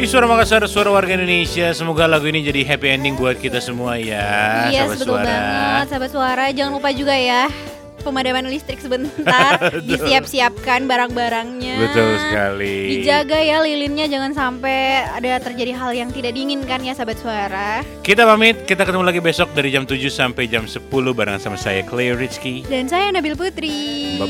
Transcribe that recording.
Suara Makassar, suara warga Indonesia. Semoga lagu ini jadi happy ending buat kita semua ya. Yes, Sahabat betul Suara. banget Sahabat Suara. Jangan lupa juga ya, pemadaman listrik sebentar. Disiap-siapkan barang-barangnya. Betul sekali. Dijaga ya lilinnya, jangan sampai ada terjadi hal yang tidak diinginkan ya Sahabat Suara. Kita pamit, kita ketemu lagi besok dari jam 7 sampai jam 10 bareng sama saya Clay Rizky. Dan saya Nabil Putri.